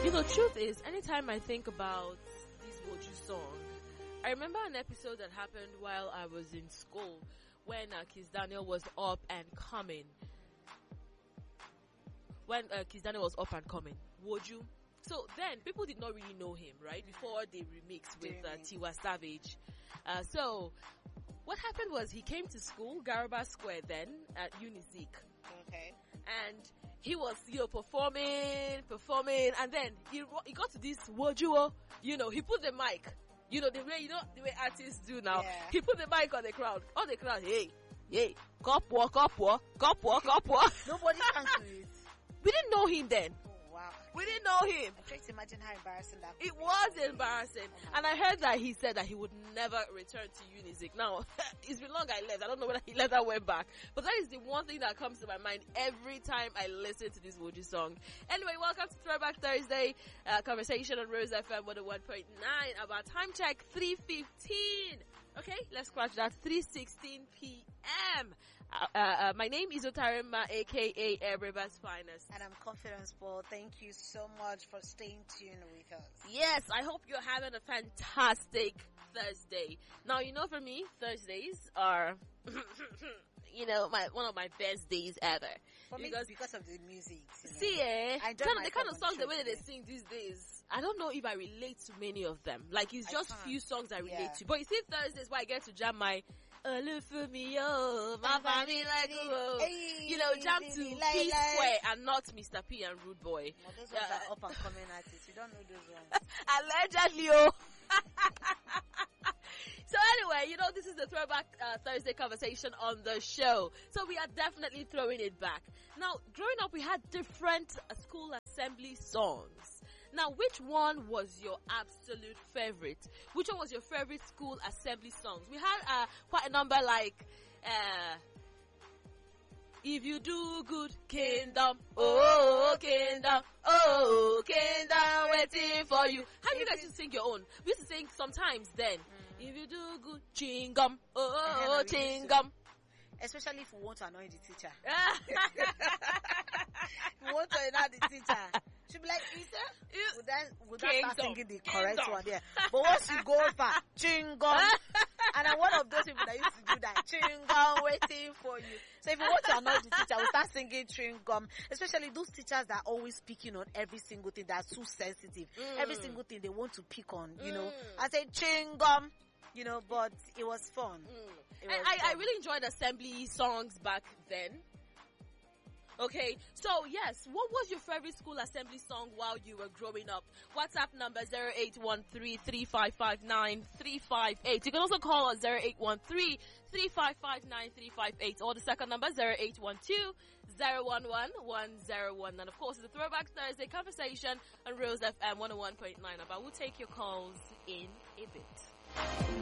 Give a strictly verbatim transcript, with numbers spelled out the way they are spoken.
You know, truth is, anytime I think about this Woju song, I remember an episode that happened while I was in school when uh, Kiss Daniel was up and coming. When uh, Kiss Daniel was up and coming, Woju. So then, people did not really know him, right? Before they remixed with uh, Tiwa Savage. Uh, so, what happened was he came to school, Garaba Square then, at Unizik. Okay. And he was, you know, performing, performing, and then he, he got to this Woju, you know, he put the mic, you know, the way, you know, the way artists do now. Yeah. He put the mic on the crowd, on the crowd, hey, hey, copwa, copwa, copwa, copwa. Nobody sang to it. We didn't know him then. Oh, wow. We didn't know him. I try to imagine how embarrassing that It was embarrassing. And I heard that he said that he would never return to Unizik. Now, it's been long I left. I don't know whether he left or went back. But that is the one thing that comes to my mind every time I listen to this Woju song. Anyway, welcome to Throwback Thursday, uh, conversation on Rose F M one oh one point nine. About time check, three fifteen. Okay, let's scratch that. three sixteen p.m. Uh, uh, uh, my name is Otarima, aka Everybody's Finest. And I'm Confidence Paul. Thank you so much for staying tuned with us. Yes, I hope you're having a fantastic Thursday. Now, you know, for me, Thursdays are, you know, my one of my best days ever. For me, because, because of the music. You know. See, eh? I enjoy kind of, the kind of myself songs on the way Tuesday. they sing these days, I don't know if I relate to many of them. Like, it's I just can't. few songs I relate Yeah. to. But you see, Thursdays where I get to jam my Olufumi, my family like, oh, Hey, you know, jam to Lily, like, P like. Square and not Mister P and Rude Boy. Well, those ones Yeah. are up and coming artists. You don't know those ones. Allegedly, oh. So anyway, you know, this is the Throwback uh, Thursday conversation on the show. So we are definitely throwing it back. Now, growing up, we had different uh, school assembly songs. Now, which one was your absolute favorite? Which one was your favorite school assembly songs? We had uh, quite a number like, uh, if you do good, kingdom, oh, kingdom, oh, kingdom, waiting for you. How do you guys used to sing your own? We used to sing sometimes then. If you do good, chingum, oh, And then we used to- chingum. Especially if you want to annoy the teacher. Ah. If you want to annoy the teacher. She'll be like, Isa, would that, would that start Kingdom. singing the correct Kingdom. one there? But once you go over, chingum. And I'm one of those people that used to do that. Chingum, waiting for you. So if you want to annoy the teacher, we'll start singing chingum. Especially those teachers that are always speaking on every single thing that are so sensitive. Mm. Every single thing they want to pick on, you know. Mm. I say chingum, you know, but it was fun. Mm. It I, was I, I fun. really enjoyed assembly songs back then. Okay, so yes, what was your favorite school assembly song while you were growing up? WhatsApp number zero eight one three, three five five nine, three five eight. You can also call us zero eight one three, three five five nine, three five eight, or the second number zero eight one two, zero one one, one zero one. And of course, it's the Throwback Thursday conversation on Rose F M one oh one point nine. But we'll take your calls in a bit.